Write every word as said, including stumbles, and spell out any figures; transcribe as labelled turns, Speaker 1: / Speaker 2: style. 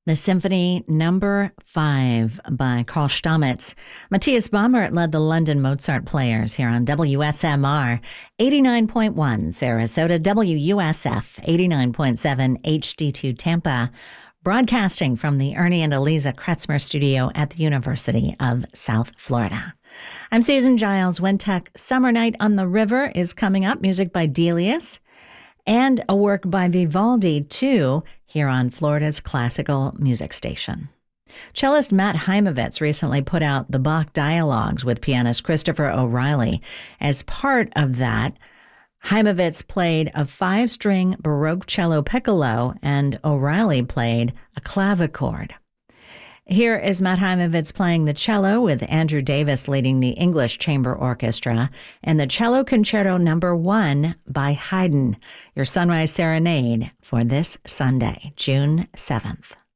Speaker 1: The Symphony Number Five by Carl Stamitz. Matthias Baumert led the London Mozart Players here on W S M R eighty-nine point one Sarasota, W U S F eighty-nine point seven H D two Tampa, broadcasting from the Ernie and Eliza Kretzmer studio at the University of South Florida. I'm Susan Giles. Wintec Summer Night on the River is coming up. Music by Delius and a work by Vivaldi, too, here on Florida's classical music station. Cellist Matt Heimovitz recently put out the Bach Dialogues with pianist Christopher O'Reilly. As part of that, Heimovitz played a five-string Baroque cello piccolo, and O'Reilly played a clavichord. Here is Matt Heimovitz playing the cello with Andrew Davis leading the English Chamber Orchestra and the Cello Concerto Number One by Haydn, your Sunrise Serenade for this Sunday, June seventh.